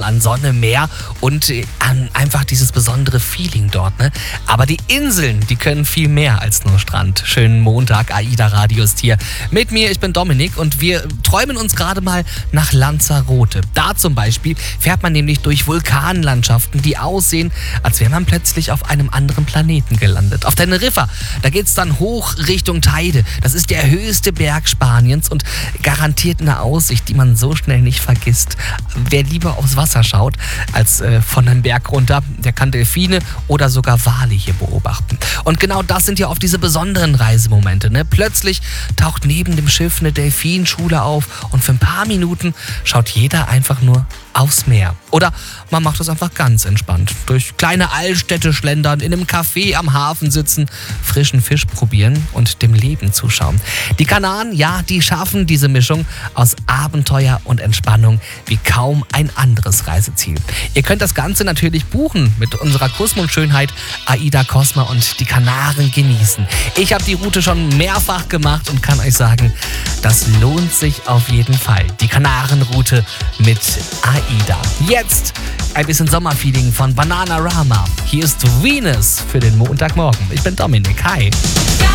an Sonne, Meer und an einfach dieses besondere Feeling dort, ne? Aber die Inseln, die können viel mehr als nur Strand. Schönen Montag, AIDA Radio ist hier. Mit mir, ich bin Dominik und wir träumen uns gerade mal nach Lanzarote. Da zum Beispiel fährt man nämlich durch Vulkanlandschaften, die aussehen, als wäre man plötzlich auf einem anderen Planeten gelandet. Auf Teneriffa, da geht's dann hoch Richtung Teide. Das ist der höchste Berg Spaniens und garantiert eine Aussicht, die man so schnell nicht vergisst. Wer lieber aufs Wasser schaut, als von einem Berg runter, der kann Delfine oder sogar Wale hier beobachten. Und genau das sind ja oft diese besonderen Reisemomente, ne? Plötzlich taucht neben dem Schiff eine Delfinschule auf und für ein paar Minuten schaut jeder einfach nur aufs Meer. Oder man macht das einfach ganz entspannt. Durch kleine Altstädte schlendern, in einem Café am Hafen sitzen, frischen Fisch probieren und dem Leben zuschauen. Die Kanaren, ja, die schaffen diese Mischung aus Abenteuer und Entspannung wie kaum ein anderes Reiseziel. Ihr könnt das Ganze natürlich buchen mit unserer Kussmund-Schönheit AIDA Cosma und die Kanaren genießen. Ich habe die Route schon mehrfach gemacht und kann euch sagen, das lohnt sich auf jeden Fall. Die Kanarenroute mit AIDA. Jetzt ein bisschen Sommerfeeling von Bananarama. Hier ist Venus für den Montagmorgen. Ich bin Dominik. Hi.